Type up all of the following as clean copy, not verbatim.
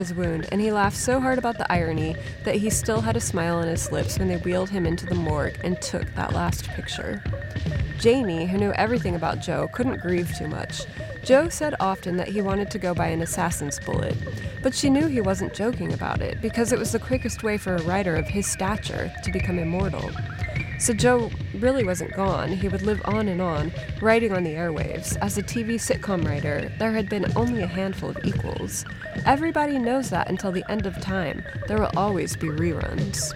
his wound, and he laughed so hard about the irony that he still had a smile on his lips when they wheeled him into the morgue and took that last picture. Janie, who knew everything about Joe, couldn't grieve too much. Joe said often that he wanted to go by an assassin's bullet, but she knew he wasn't joking about it because it was the quickest way for a writer of his stature to become immortal. So Joe really wasn't gone. He would live on, writing on the airwaves. As a TV sitcom writer, there had been only a handful of equals. Everybody knows that until the end of time. There will always be reruns.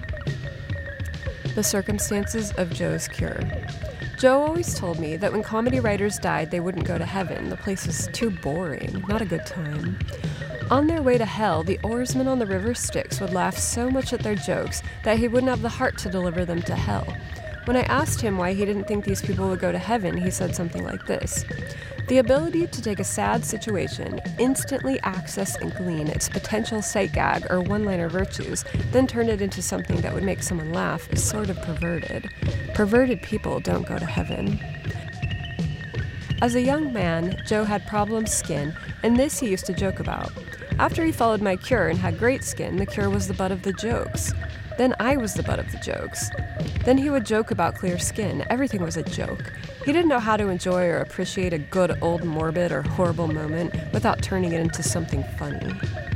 The circumstances of Joe's cure. Joe always told me that when comedy writers died, they wouldn't go to heaven. The place was too boring, not a good time. On their way to hell, the oarsmen on the river Styx would laugh so much at their jokes that he wouldn't have the heart to deliver them to hell. When I asked him why he didn't think these people would go to heaven, he said something like this: "The ability to take a sad situation, instantly access and glean its potential sight gag or one-liner virtues, then turn it into something that would make someone laugh is sort of perverted. Perverted people don't go to heaven." As a young man, Joe had problem skin, and this he used to joke about. After he followed my cure and had great skin, the cure was the butt of the jokes. Then I was the butt of the jokes. Then he would joke about clear skin. Everything was a joke. He didn't know how to enjoy or appreciate a good old morbid or horrible moment without turning it into something funny.